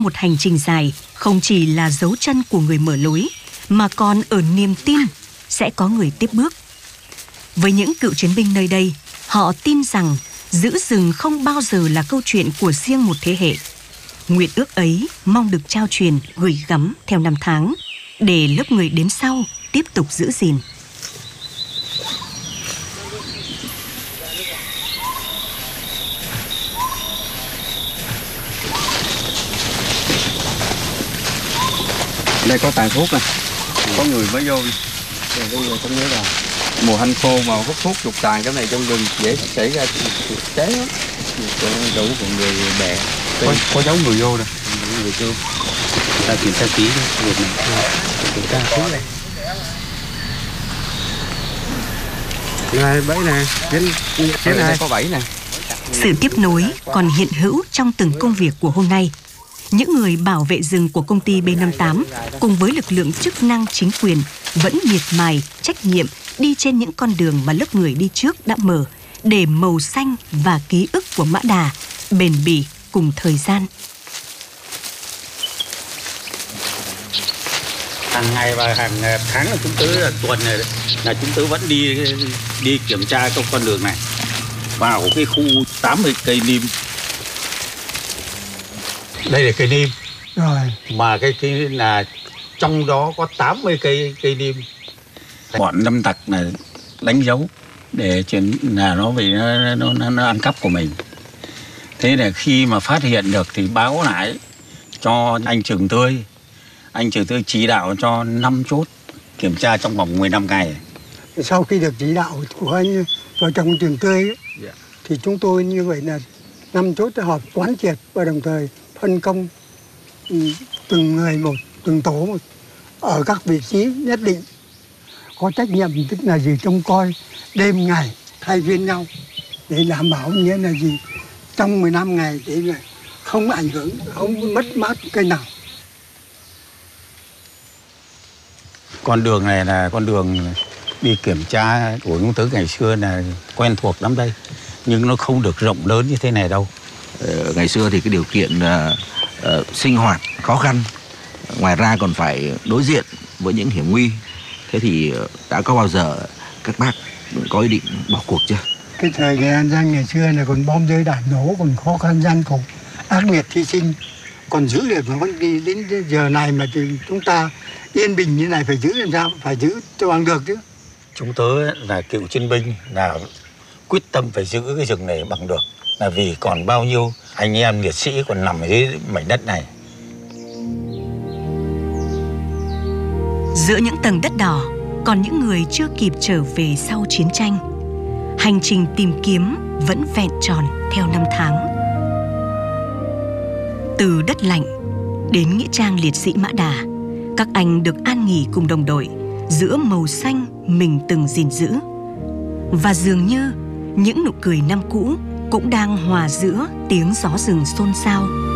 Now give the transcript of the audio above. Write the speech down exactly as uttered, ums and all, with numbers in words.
Một hành trình dài không chỉ là dấu chân của người mở lối, mà còn ở niềm tin sẽ có người tiếp bước. Với những cựu chiến binh nơi đây, họ tin rằng giữ rừng không bao giờ là câu chuyện của riêng một thế hệ. Nguyện ước ấy mong được trao truyền, gửi gắm theo năm tháng, để lớp người đến sau tiếp tục giữ gìn. Đây có tàn thuốc này, có người mới vô. Bây giờ không nhớ là mùa hanh khô mà hút thuốc trục tàn cái này trong rừng dễ xảy ra cháy lắm. Đủ của người bè. Có, có dấu người vô rồi. Người vô. Ta kiểm tra kỹ việc này. Kiểm tra thuốc này. Này bẫy này, trên trên này có bẫy này. Sự tiếp nối còn hiện hữu trong từng công việc của hôm nay. Những người bảo vệ rừng của công ty B năm tám cùng với lực lượng chức năng chính quyền vẫn miệt mài, trách nhiệm đi trên những con đường mà lớp người đi trước đã mở, để màu xanh và ký ức của Mã Đà bền bỉ cùng thời gian. Hàng ngày và hàng tháng là chúng tôi là tuần này là chúng tôi vẫn đi đi kiểm tra trong con đường này vào cái khu tám mươi cây nim. Đây là cây nim. rồi. Mà cái cái là trong đó có tám mươi cây cây nim. Bọn lâm tặc là đánh dấu để chuyển là nó bị nó, nó, nó ăn cắp của mình. Thế là khi mà phát hiện được thì báo lại cho anh Trường Tươi. Anh Trường Tươi chỉ đạo cho năm chốt kiểm tra trong vòng mười lăm ngày. Sau khi được chỉ đạo của anh vợ chồng Trường Tươi ấy, Yeah. thì chúng tôi như vậy là năm chốt đã họp quán triệt và đồng thời phân công ừ, từng người một, từng tổ một ở các vị trí nhất định, có trách nhiệm tức là gì trông coi đêm ngày thay phiên nhau để đảm bảo nghĩa là gì trong mười lăm ngày để là không ảnh hưởng, không mất mát cây nào. Con đường này là con đường đi kiểm tra của chúng tôi ngày xưa là quen thuộc lắm đây, nhưng nó không được rộng lớn như thế này đâu. Ờ, ngày xưa thì cái điều kiện uh, uh, sinh hoạt khó khăn, ngoài ra còn phải đối diện với những hiểm nguy. Thế thì uh, đã có bao giờ các bác có ý định bỏ cuộc chưa? Cái thời kỳ An Giang ngày xưa là còn bom rơi đạn nổ, còn khó khăn gian khổ, ác nghiệt hy sinh, còn giữ được mà vẫn đi đến giờ này mà thì chúng ta yên bình như này phải giữ làm sao, phải giữ cho bằng được chứ. Chúng tôi là cựu chiến binh là quyết tâm phải giữ cái rừng này bằng được, là vì còn bao nhiêu anh em liệt sĩ còn nằm ở dưới mảnh đất này. Giữa những tầng đất đỏ còn những người chưa kịp trở về sau chiến tranh. Hành trình tìm kiếm vẫn vẹn tròn theo năm tháng. Từ đất lạnh đến nghĩa trang liệt sĩ Mã Đà, các anh được an nghỉ cùng đồng đội giữa màu xanh mình từng gìn giữ. Và dường như những nụ cười năm cũ cũng đang hòa giữa tiếng gió rừng xôn xao.